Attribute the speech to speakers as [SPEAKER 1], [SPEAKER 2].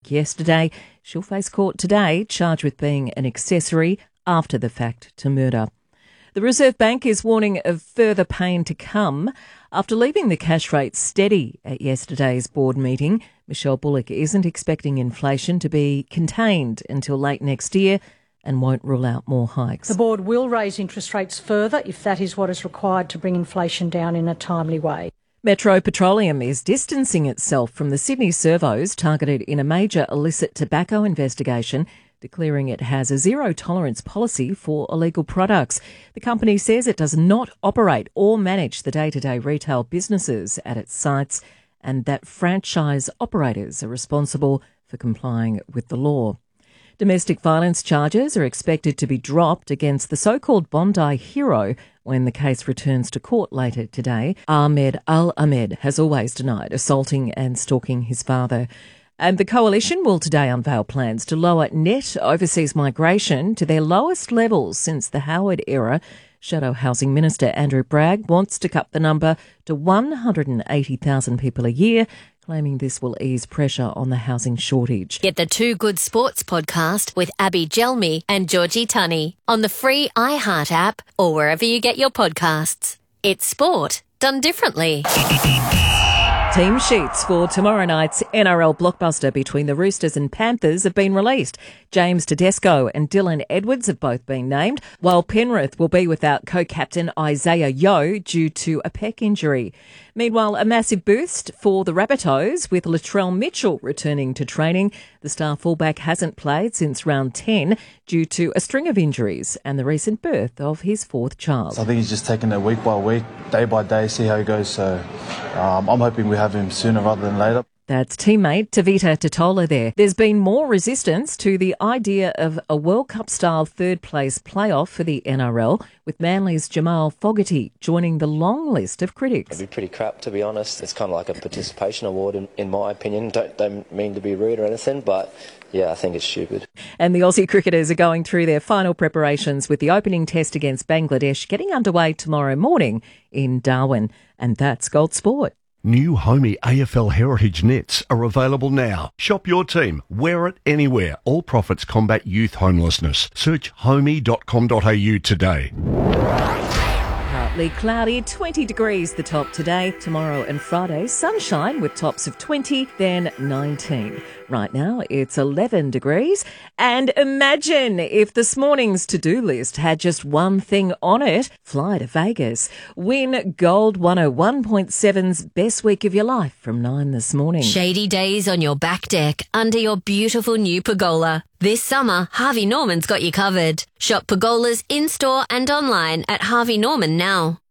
[SPEAKER 1] work yesterday. She'll face court today, charged with being an accessory after the fact to murder. The Reserve Bank is warning of further pain to come. After leaving the cash rate steady at yesterday's board meeting, Michelle Bullock isn't expecting inflation to be contained until late next year and won't rule out more hikes.
[SPEAKER 2] The board will raise interest rates further if that is what is required to bring inflation down in a timely way.
[SPEAKER 1] Metro Petroleum is distancing itself from the Sydney servos targeted in a major illicit tobacco investigation, declaring it has a zero-tolerance policy for illegal products. The company says it does not operate or manage the day-to-day retail businesses at its sites and that franchise operators are responsible for complying with the law. Domestic violence charges are expected to be dropped against the so-called Bondi hero when the case returns to court later today. Ahmed Al-Ahmed has always denied assaulting and stalking his father. And the Coalition will today unveil plans to lower net overseas migration to their lowest levels since the Howard era. Shadow Housing Minister Andrew Bragg wants to cut the number to 180,000 people a year, claiming this will ease pressure on the housing shortage.
[SPEAKER 3] Get the Two Good Sports podcast with Abby Gelmi and Georgie Tunney on the free iHeart app or wherever you get your podcasts. It's sport done differently.
[SPEAKER 1] Team sheets for tomorrow night's NRL blockbuster between the Roosters and Panthers have been released. James Tedesco and Dylan Edwards have both been named, while Penrith will be without co-captain Isaiah Yeo due to a pec injury. Meanwhile, a massive boost for the Rabbitohs with Latrell Mitchell returning to training. The star fullback hasn't played since round 10 due to a string of injuries and the recent birth of his fourth child.
[SPEAKER 4] I think he's just taking it week by week, day by day, see how he goes. So I'm hoping we have him sooner rather than later.
[SPEAKER 1] That's teammate Tavita Totola there. There's been more resistance to the idea of a World Cup-style third-place playoff for the NRL, with Manly's Jamal Fogarty joining the long list of critics.
[SPEAKER 5] It'd be pretty crap, to be honest. It's kind of like a participation award, in my opinion. Don't mean to be rude or anything, but yeah, I think it's stupid.
[SPEAKER 1] And the Aussie cricketers are going through their final preparations with the opening test against Bangladesh getting underway tomorrow morning in Darwin. And that's Gold Sport.
[SPEAKER 6] New Homey AFL Heritage nets are available now. Shop your team. Wear it anywhere. All profits combat youth homelessness. Search homey.com.au today.
[SPEAKER 1] Partly cloudy, 20 degrees the top today. Tomorrow and Friday, sunshine with tops of 20, then 19. Right now, it's 11 degrees. And imagine if this morning's to-do list had just one thing on it. Fly to Vegas. Win Gold 101.7's Best Week of Your Life from 9 this morning.
[SPEAKER 3] Shady days on your back deck under your beautiful new pergola. This summer, Harvey Norman's got you covered. Shop pergolas in-store and online at Harvey Norman now.